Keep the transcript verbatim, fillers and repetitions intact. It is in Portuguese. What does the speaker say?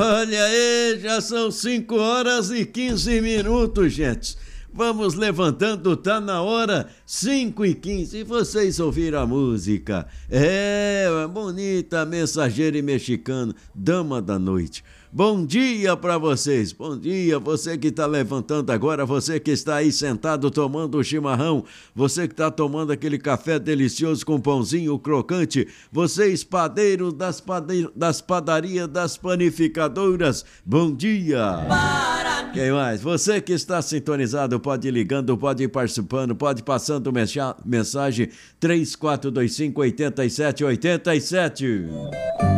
Olha aí, já são cinco horas e quinze minutos, gente. Vamos levantando, tá na hora, cinco e quinze. E vocês ouviram a música? É, bonita, mensageira e mexicano, dama da noite. Bom dia pra vocês, bom dia, você que tá levantando agora, você que está aí sentado tomando o chimarrão, você que tá tomando aquele café delicioso com pãozinho crocante, vocês padeiros das, pade... das padarias, das panificadoras, bom dia! Para. Quem mais? Você que está sintonizado, pode ir ligando, pode ir participando, pode ir passando mensagem três quatro dois cinco, oito sete oito sete.